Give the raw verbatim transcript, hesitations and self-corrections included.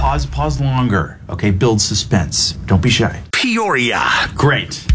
Pause, pause longer. Okay, build suspense. Don't be shy. Peoria. Great.